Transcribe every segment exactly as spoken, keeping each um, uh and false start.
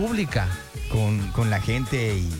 pública. Con, con la gente y,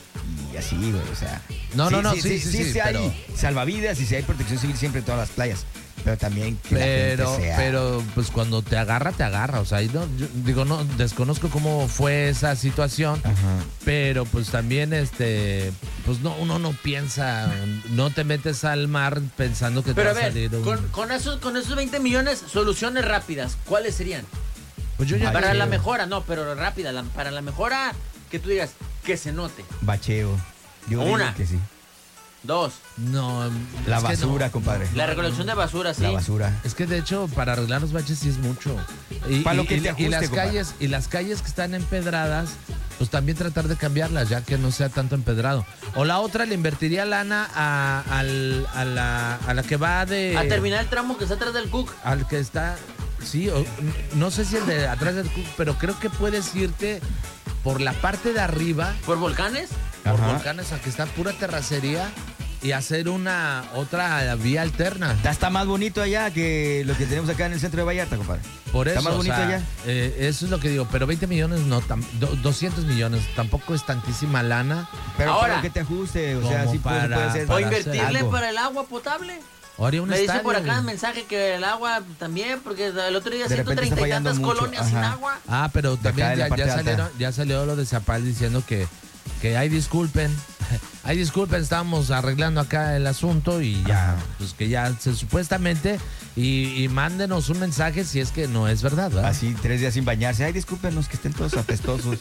y así, güey, o sea. No, sí, no, no, sí, sí, sí. Sí, sí, sí hay pero... salvavidas y sí hay protección civil siempre en todas las playas. Pero también que pero, la gente sea... pero pues cuando te agarra, te agarra. O sea, no, yo digo, no, desconozco cómo fue esa situación. Ajá. Pero pues también, este, pues no, uno no piensa, no te metes al mar pensando que Pero a te va a ver, salir un... con, con, esos, con esos veinte millones, soluciones rápidas, ¿cuáles serían? Pues yo ya Para Bacheo. la mejora, no, pero rápida, la- para la mejora, que tú digas, que se note. Bacheo. Yo digo Una. que sí. Dos, No, La es que basura, no. compadre. la recolección de basura, sí. La basura. Es que de hecho para arreglar los baches sí es mucho. Y, Pa' lo y- que y- te y ajuste, las compadre. calles y las calles que están empedradas, pues también tratar de cambiarlas ya que no sea tanto empedrado. O la otra le invertiría lana a, al- a la, a la que va de A terminar el tramo que está atrás del Cook. al que está, sí, o- no sé si el de atrás del Cook, pero creo que puedes irte por la parte de arriba, ¿Por volcanes? por Ajá. volcanes, a que está pura terracería y hacer una otra vía alterna. Está, está más bonito allá que lo que tenemos acá en el centro de Vallarta, compadre. Por eso, Está más bonito o sea, allá. eh, eso es lo que digo, pero veinte millones no, tam- do- doscientos millones, tampoco es tantísima lana. Pero Ahora, para que te ajuste, o sea, como sí puede, para- puede ser. O para invertirle algo. para el agua potable. O haría un Me dice estadio. por acá el mensaje que el agua también, porque el otro día De repente ciento treinta está y tantas fallando mucho, colonias sin ajá. agua. Ah, pero De acá también de la ya, parte ya alta. salieron, ya salió lo de Zapal diciendo que, que ay, disculpen, ay, disculpen, estábamos arreglando acá el asunto y ya, Ajá. pues que ya se, supuestamente, y, y mándenos un mensaje si es que no es verdad, ¿verdad? Así, tres días sin bañarse. Ay, discúlpenos que estén todos apestosos.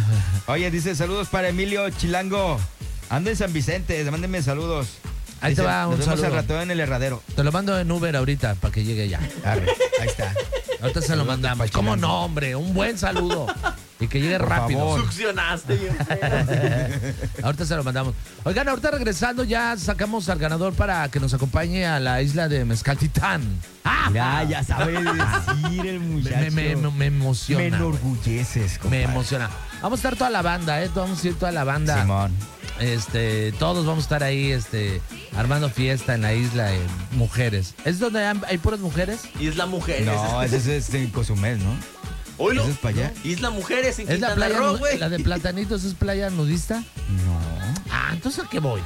Oye, dice, saludos para Emilio Chilango. Ando en San Vicente, mándenme saludos. Ahí te Dice, va un nos vemos saludo. al rato en el herradero. Te lo mando en Uber ahorita para que llegue ya. Arre, ahí está. Ahorita se lo Saludos mandamos. para ¿Cómo Chilango. no, hombre? Un buen saludo. Y que llegue Por rápido. favor. Succionaste bien feo. Ahorita se lo mandamos. Oigan, ahorita regresando ya sacamos al ganador para que nos acompañe a la isla de Mezcaltitán. ¡Ah! Mira, ya sabe decir el muchacho. Me, me, me, me emociona. Me güey. enorgulleces, compadre. Me emociona. Vamos a estar toda la banda, ¿eh? Vamos a ir toda la banda. Simón. Este, todos vamos a estar ahí, este, armando fiesta en la isla de mujeres. ¿Es donde hay, hay puras mujeres? Isla Mujeres. No, ese es, es en Cozumel, ¿no? Oílo. Ese es para allá. Isla Mujeres en ¿Es la Quintana playa, Roo, nu- güey. la de Platanitos es playa nudista? No. Ah, entonces ¿a qué voy?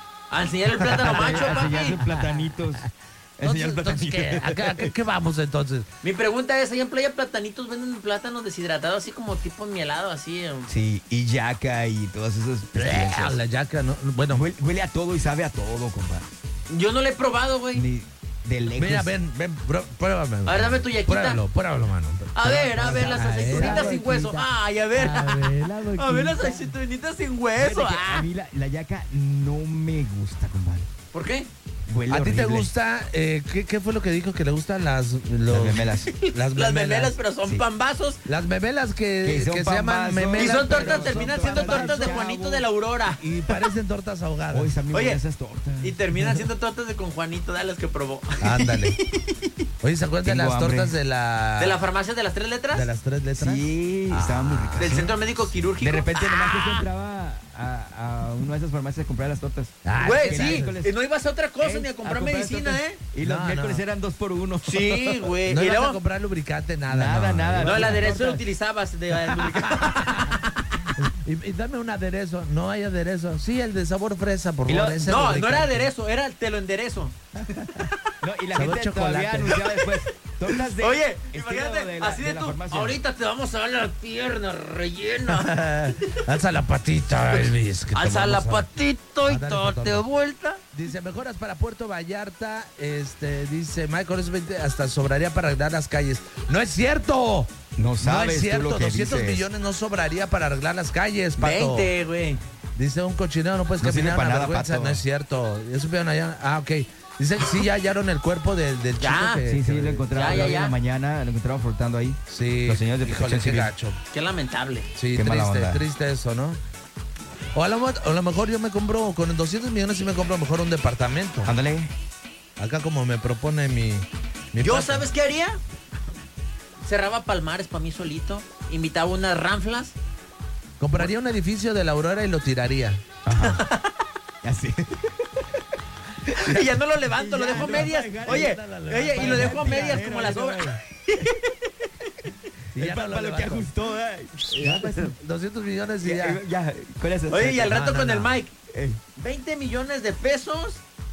A enseñar el plátano macho, Enseñarse papi. platanitos. Enseñar Entonces, entonces, platanitos. ¿qué? ¿A qué, a qué- qué vamos entonces? Mi pregunta es, allá en Playa Platanitos venden plátano deshidratado así como tipo mielado, así. eh? Sí, y yaca y todas esas pestilencias. La yaca, no, bueno, Huele, huele a todo y sabe a todo, compadre. Yo no lo he probado, güey. Ni de lejos. mira, ven, ven, pró- pruébame. A ver, dame tu yaquita. Pruébalo, pruébalo, mano. A ver, a ver, las A ver, aceitunitas la sin hueso. boquita. Ay, a ver. A ver, la A ver las boquita. aceitunitas sin Fíjate hueso. que Ah. a mí la, la yaca no me gusta, compadre. ¿Por qué? Huele ¿A ti te horrible. gusta? Eh, ¿qué, ¿Qué fue lo que dijo que le gustan las, los- Las memelas. Las Las memelas. memelas, pero son Sí. pambazos. Las memelas que, Que son que se llaman pambazos. memelas. Y son tortas, pero terminan son siendo pambazos, tortas de chavo. Juanito de la Aurora. Y parecen tortas ahogadas. Hoy están bien Oye, buenas esas tortas. Y terminan siendo tortas de con Juanito, de las que probó. Ándale. Oye, ¿se acuerdan de Tengo las hambre. tortas de la... ¿De la farmacia de las tres letras? de las tres letras? Sí, estaban muy ricas. Del ¿eh? Centro Médico Quirúrgico. De repente nomás Ah. yo entraba a, a una de esas farmacias a comprar las tortas. Ah, Güey, ¿qué sí. miércoles. Y no ibas a otra cosa Eh, ni a comprar comprar medicina, tortas. ¿eh? Y los No, miércoles no. eran dos por uno. Sí, güey. No y ibas a luego. comprar lubricante, nada. Nada, no. nada. No, el Las aderezo lo tortas. utilizabas de de lubricante. Y, y dame un aderezo. No hay aderezo. Sí, el de sabor fresa, por Y lo- favor. ese No, no lubricante. era aderezo, era te lo enderezo. No, y la Sabor gente chocolate. todavía anunciaba después. Tortas de. Oye, estilo imagínate, de la- así de, la tú. farmacia. Ahorita te vamos a dar la pierna rellena. Alza la patita, Elvis. que te Alza la vamos a- patito a y dar todo esa de torta. vuelta. Dice, mejoras para Puerto Vallarta. Este, dice, Michael, esos veinte hasta sobraría para arreglar las calles. ¡No es cierto! No No sabes es tú cierto. lo que doscientos dices. millones no sobraría para arreglar las calles, Pato. veinte, güey. Dice, un cochinero no puedes No sirve caminar para una nada, vergüenza. Pato. No es cierto. ¿Ya supieron allá? Ah, ok. Dice, sí, ya hallaron el cuerpo del, del chico Ya. que... Sí, sí, que- lo encontraba Ya, ya, hoy en ya. la mañana, lo encontraba flotando ahí. Sí. Los señores de Híjole, Protección qué Civil. gacho. Qué lamentable. Sí, Qué mala triste, onda. triste eso, ¿no? O a, lo, mo- a lo mejor yo me compro, con doscientos millones sí me compro mejor un departamento. Ándale. Acá como me propone mi... mi Yo, pato. ¿sabes qué haría? Cerraba Palmares para mí solito. Invitaba unas ranflas. Compraría un edificio de la Aurora y lo tiraría. Así. Y ya no lo levanto, lo Ya, dejo a no, medias. ya, ya, Oye, ya la oye, y lo levanto. dejo a medias Tiradero, como las ya, obras. ya. Y Es ya pa- no para lo lo que levanto. ajustó, ¿eh? Ya, pues, doscientos millones y ya. Ya, ya, con eso. Oye, y al rato No, no, con el no. Mike. Eh, veinte millones de pesos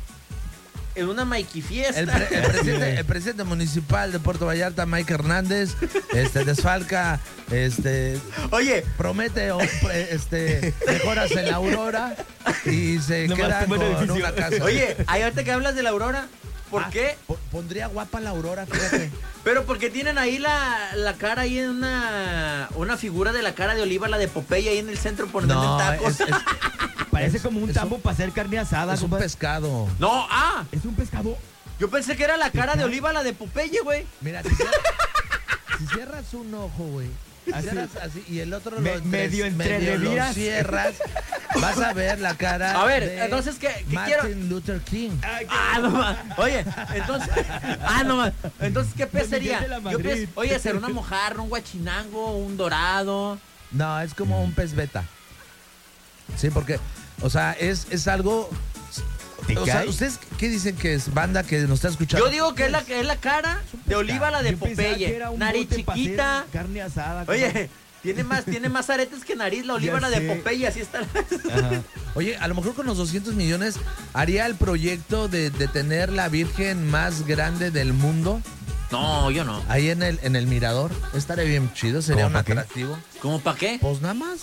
en una Mikey fiesta. El, pre- el presidente, el presidente municipal de Puerto Vallarta, Mike Hernández, este, desfalca, este, Oye, promete o, pre- este, mejoras en la Aurora y se Nomás queda tumba con el edificio. una casa. oye, ahí ahorita que hablas de la Aurora, ¿por Ah, qué? po- Pondría guapa la Aurora, fíjate. Pero porque tienen ahí la, la cara ahí en una una figura de la cara de Oliva, la de Popeye ahí en el centro por vender No, tacos. es, es- Parece Es- como un es tambo un- para hacer carne asada, es un compadre. pescado. No, ah, Es un pescado. yo pensé que era la cara de Oliva, la de Popeye, güey. Mira, si cierras, si cierras un ojo, güey, si Así. cierras así, y el otro Me- lo medio entre medio lo reviras. cierras, vas a ver la cara A ver, de entonces, ¿qué- qué Martin quiero? Luther King. Ah, no más. Oye, entonces, ah, no más. Entonces, ¿qué pez Don Miguel sería? de la Yo Madrid. pienso, oye, será una mojarra, un guachinango, un dorado. No, es como un pez beta. Sí, porque, o sea, es, es algo... ¿Te O sea, cae? ¿ustedes qué dicen que es banda que nos está escuchando? Yo digo que es la, que es la cara de Oliva, la de Yo pensaba que Popeye. era un Nariz bote pa' hacer chiquita. carne asada. compadre. Oye, tiene más, tiene más aretes que nariz la Oliva, Ya la de sé. Popeye, así está. Ajá. Oye, a lo mejor con los doscientos millones haría el proyecto de, de tener la virgen más grande del mundo No, yo no. ahí en el, en el mirador. Estaría bien chido, sería un ¿Cómo pa' qué? atractivo. ¿Cómo para qué? Pues nada más.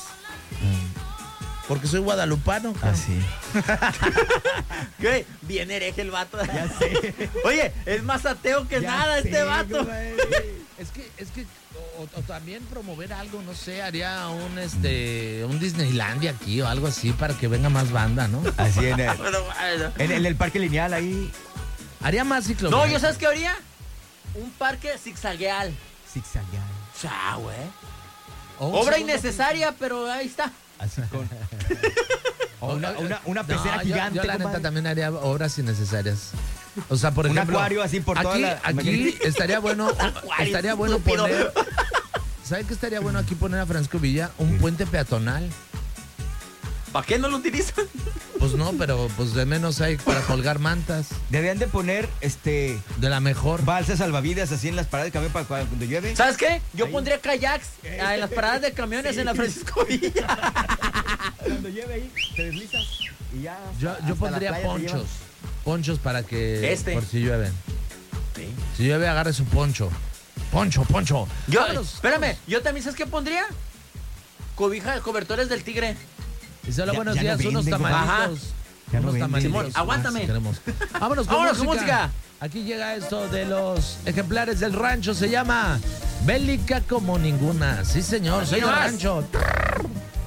Porque soy guadalupano. cabrón. Así. ¿Qué? Bien hereje el vato. Ya sé. Oye, es más ateo que Ya nada sé, este vato. compadre. Es que, es que, o, o también promover algo, no sé, haría un este, un Disneylandia aquí o algo así para que venga más banda, ¿no? Así en el, Bueno, bueno. en, el- en el parque lineal ahí. Haría más ciclovías. No, ¿yo sabes qué haría? Un parque zigzagueal. Zigzaguear. Chao, güey. O un Obra segundo innecesaria, pero ahí está. Así con. O una, una, una No, pecera yo- gigante. Yo, la neta compadre. también haría obras innecesarias. O sea, por Un ejemplo. acuario así por toda aquí, la- Aquí estaría bueno. Acuario, estaría bueno estúpido. poner. ¿Saben qué estaría bueno aquí poner a Francisco Villa? Un puente peatonal. ¿Para qué no lo utilizan? Pues no, pero pues de menos hay para colgar mantas. Debían de poner este De la mejor. balsas salvavidas así en las paradas de camión para cuando cuando llueve. ¿Sabes qué? Yo Ahí. pondría kayaks ah, en las paradas de camiones en la Francisco Villa. Cuando llueve ahí, te deslizas y ya. Yo, hasta yo la pondría playa te ponchos. llevan. Ponchos para que. Este. Por si llueven. Si llueve, agarre su poncho. Poncho, poncho. Yo, Vámonos, espérame, vámonos. yo también, ¿sabes qué pondría? Cobija, cobertores del tigre. Y solo Ya- buenos ya no días, unos venden, compadre. tamalitos. Ya no Unos venden. tamalitos. Simón, aguántame. más queremos. Vámonos con Vámonos con música. música. Aquí llega esto de los ejemplares del rancho. Se llama Bélica como ninguna. Sí, señor, soy Aquí del nomás. rancho.